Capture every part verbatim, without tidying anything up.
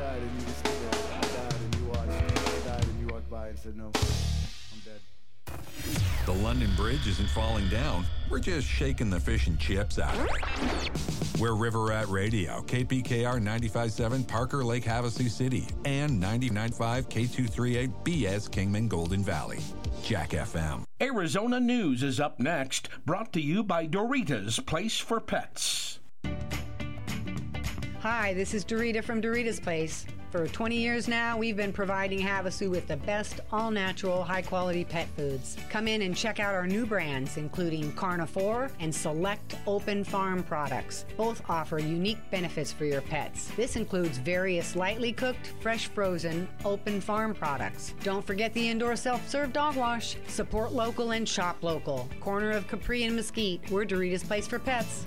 died and you just stood there. I died and you watched. I died and you walked by and said, no, I'm dead. The London Bridge isn't falling down. We're just shaking the fish and chips out of it. We're River Rat Radio, K P K R ninety-five point seven, Parker Lake, Havasu City, and ninety-nine point five K two thirty-eight B S Kingman Golden Valley. Jack F M. Arizona News is up next, brought to you by Doritos Place for Pets. Hi, this is Dorita from Dorita's Place. For twenty years now, we've been providing Havasu with the best all-natural, high-quality pet foods. Come in and check out our new brands, including Carnivore and select Open Farm products. Both offer unique benefits for your pets. This includes various lightly cooked, fresh frozen, Open Farm products. Don't forget the indoor self-serve dog wash. Support local and shop local. Corner of Capri and Mesquite, we're Dorita's Place for Pets.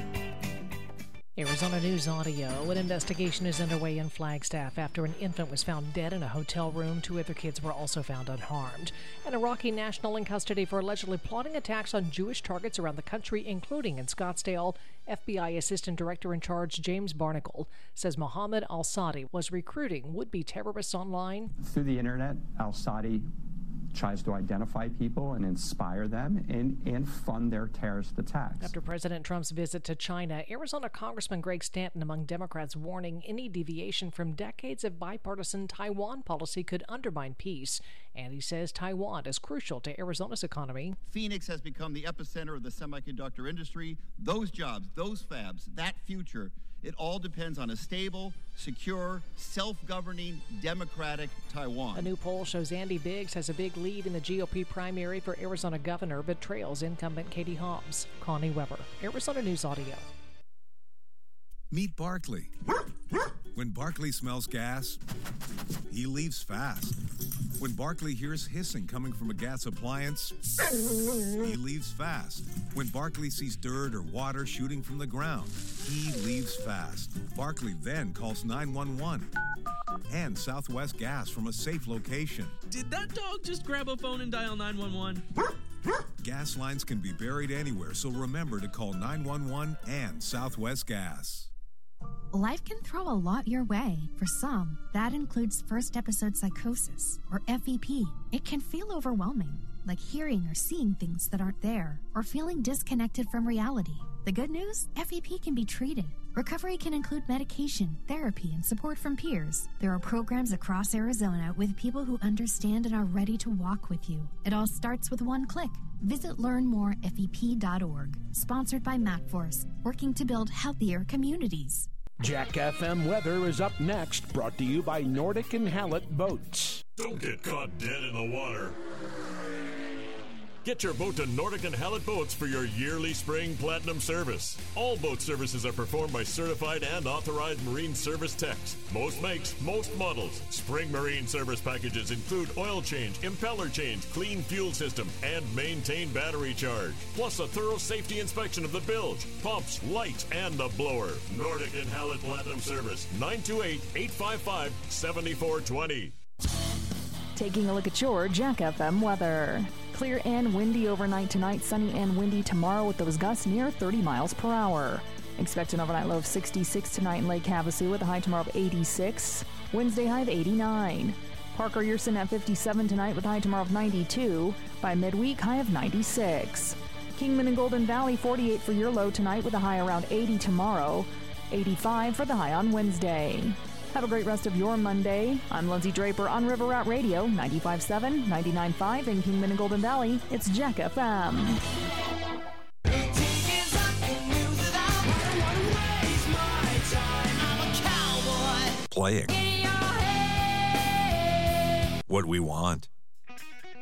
Arizona News Audio. An investigation is underway in Flagstaff after an infant was found dead in a hotel room. Two other kids were also found unharmed. An Iraqi national in custody for allegedly plotting attacks on Jewish targets around the country, including in Scottsdale. F B I Assistant Director in Charge James Barnacle says Mohammed al-Sadi was recruiting would-be terrorists online. Through the internet, al-Sadi tries to identify people and inspire them and, and fund their terrorist attacks. After President Trump's visit to China, Arizona Congressman Greg Stanton among Democrats warning any deviation from decades of bipartisan Taiwan policy could undermine peace. And he says Taiwan is crucial to Arizona's economy. Phoenix has become the epicenter of the semiconductor industry. Those jobs, those fabs, that future, it all depends on a stable, secure, self-governing, democratic Taiwan. A new poll shows Andy Biggs has a big lead in the G O P primary for Arizona governor, but trails incumbent Katie Hobbs. Connie Weber, Arizona News Audio. Meet Barkley. When Barkley smells gas, he leaves fast. When Barkley hears hissing coming from a gas appliance, he leaves fast. When Barkley sees dirt or water shooting from the ground, he leaves fast. Barkley then calls nine one one and Southwest Gas from a safe location. Did that dog just grab a phone and dial nine one one? Gas lines can be buried anywhere, so remember to call nine one one and Southwest Gas. Life can throw a lot your way. For some, that includes first episode psychosis, or F E P. It can feel overwhelming, like hearing or seeing things that aren't there, or feeling disconnected from reality. The good news? F E P can be treated. Recovery can include medication, therapy, and support from peers. There are programs across Arizona with people who understand and are ready to walk with you. It all starts with one click. Visit learn more F E P dot org. Sponsored by MacForce, working to build healthier communities. Jack F M weather is up next, brought to you by Nordic and Hallett Boats. Don't get caught dead in the water. Get your boat to Nordic and Hallett Boats for your yearly spring platinum service. All boat services are performed by certified and authorized marine service techs. Most makes, most models. Spring marine service packages include oil change, impeller change, clean fuel system, and maintain battery charge. Plus a thorough safety inspection of the bilge, pumps, lights, and the blower. Nordic and Hallett Platinum Service, nine two eight, eight five five, seven four two zero. Taking a look at your Jack F M weather. Clear and windy overnight tonight, sunny and windy tomorrow with those gusts near thirty miles per hour. Expect an overnight low of sixty-six tonight in Lake Havasu with a high tomorrow of eighty-six. Wednesday high of eighty-nine. Parker Yerson at fifty-seven tonight with a high tomorrow of ninety-two. By midweek, high of ninety-six. Kingman and Golden Valley, forty-eight for your low tonight with a high around eighty tomorrow. eighty-five for the high on Wednesday. Have a great rest of your Monday. I'm Lindsay Draper on River Rat Radio, ninety-five point seven, ninety-nine point five in Kingman and Golden Valley. It's Jack F M. Playing what we want.